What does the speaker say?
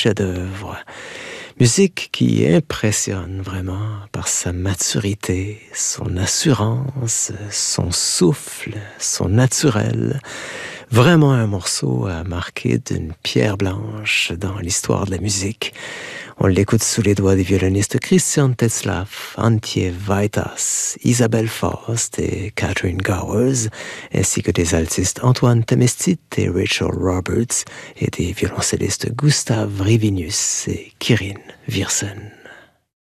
chef-d'œuvre. Musique qui impressionne vraiment par sa maturité, son assurance, son souffle, son naturel. Vraiment un morceau à marquer d'une pierre blanche dans l'histoire de la musique. On l'écoute sous les doigts des violonistes Christian Tetzlaff, Antje Vaitas, Isabelle Faust et Catherine Gowers, ainsi que des altistes Antoine Temestit et Rachel Roberts, et des violoncellistes Gustav Rivinus et Kirin Viersen.